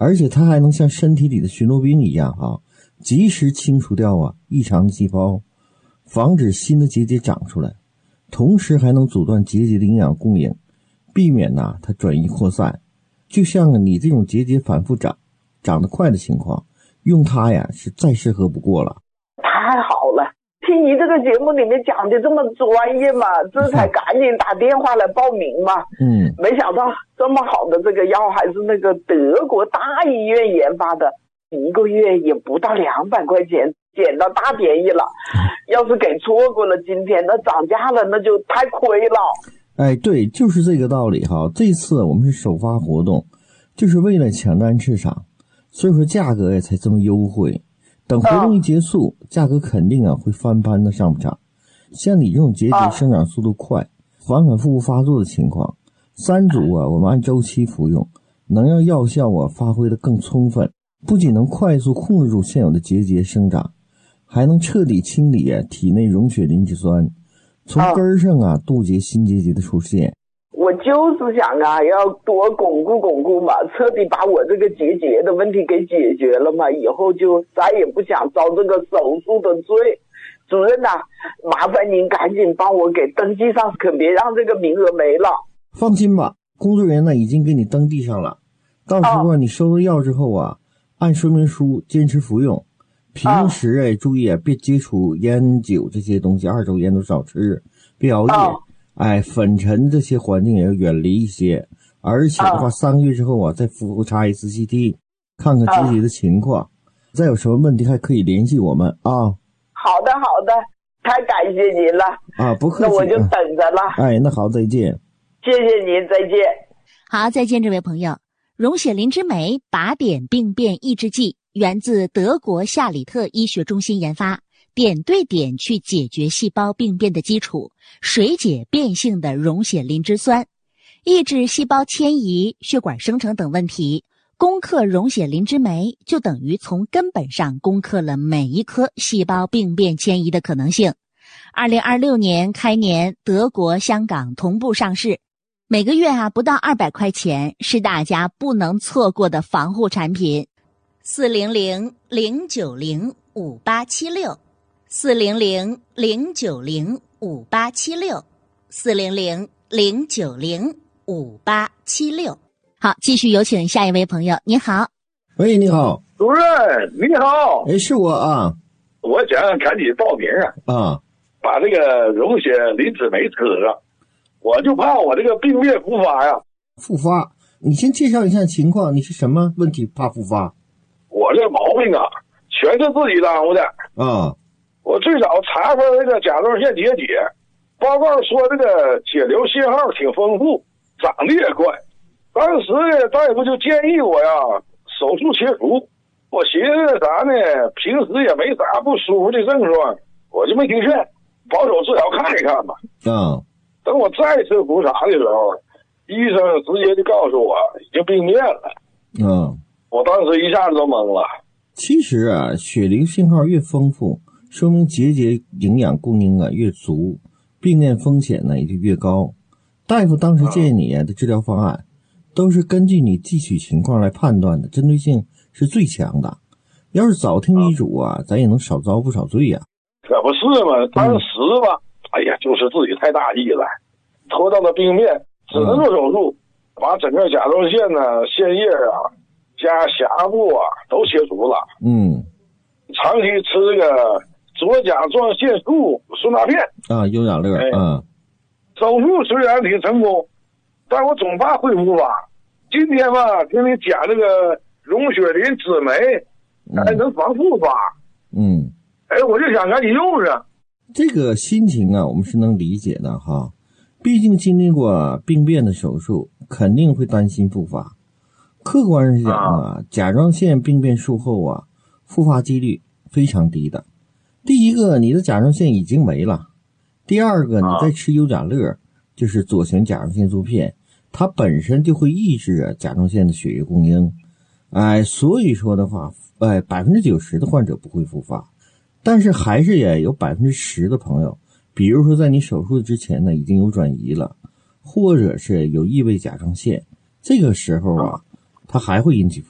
而且它还能像身体里的巡逻兵一样及时清除掉异常的细胞，防止新的结节长出来，同时还能阻断结节的营养供应，避免它转移扩散。就像你这种结节反复长得快的情况，用它是再适合不过了。 太好了，听你这个节目里面讲的这么专业嘛，这才赶紧打电话来报名嘛。没想到这么好的这个药还是那个德国大医院研发的，一个月也不到200块钱，捡到大便宜了。要是给错过了今天，那涨价了，那就太亏了。 对，就是这个道理这次我们是首发活动，就是为了抢占市场，所以说价格才这么优惠。等活动一结束，价格肯定会翻番的上不涨。像你这种结节生长速度快，反反复复发作的情况，3组我们按周期服用，能让药效发挥得更充分，不仅能快速控制住现有的结节生长，还能彻底清理体内溶血磷脂酸，从根上杜绝新结节的出现。 我就是想要多巩固嘛，彻底把我这个结节的问题给解决了嘛，以后就再也不想遭这个手术的罪。主任麻烦您赶紧帮我给登记上，可别让这个名额没了。 放心吧，工作人员已经给你登记上了。到时候你收到药之后按说明书坚持服用，平时注意别接触烟酒这些东西，2手烟都少吃，别熬夜。粉尘这些环境也要远离一些，而且的话3个月之后再复查一次 CT， 看看结节的情况。再有什么问题还可以联系我们好的，太感谢您了不客气。 那我就等着了。 那好，再见。 谢谢您，再见。 好，再见，这位朋友。溶血磷脂酶靶点病变抑制剂源自德国夏里特医学中心研发，点对点去解决细胞病变的基础，水解变性的溶血磷脂酸，抑制细胞迁移、血管生成等问题。攻克溶血磷脂酶就等于从根本上攻克了每一颗细胞病变迁移的可能性。2026年开年，德国、香港同步上市，每个月不到200块钱，是大家不能错过的防护产品。400-090-5876 400-090-5876 400-090-5876。好，继续有请下一位朋友。你好。 喂，你好。 主任你好。 是我我想赶紧报名把这个溶血磷脂酶吃上，我就怕我这个病变复发呀。 复发？你先介绍一下情况，你是什么问题怕复发？ 我这毛病全是自己耽误的我最早查出这个甲状腺结节，报告说这个血流信号挺丰富，长得也快。当时呢，大夫就建议我手术切除。我寻思啥呢，平时也没啥不舒服的症状，我就没听劝，保守治疗看一看吧。等我再次复查的时候，医生直接就告诉我已经病变了。我当时一下子都懵了。 其实血流信号越丰富，说明结节营养供应越足，病变风险也就越高。大夫当时建议你的治疗方案都是根据你汲取情况来判断的，针对性是最强的。要是早听医嘱咱也能少遭不少罪呀。 可不是嘛，当时吧，就是自己太大意了，拖到了病变，只能做手术，把整个甲状腺腺叶加峡部都切除了。长期吃这个左甲状腺素顺钠片优雅乐手术虽然挺成功，但我总怕会复发。今天吧，听你讲这个溶血磷脂酶还能防复发。我就想赶紧用上。 这个心情我们是能理解的毕竟经历过病变的手术，肯定会担心复发。客观上讲甲状腺病变术后复发几率非常低的。第一个，你的甲状腺已经没了；第二个，你在吃优甲乐，就是左旋甲状腺素片，它本身就会抑制甲状腺的血液供应。所以说的话，90%的患者不会复发，但是还是也有10%的朋友，比如说在你手术之前已经有转移了，或者是有异位甲状腺，这个时候它还会引起复发。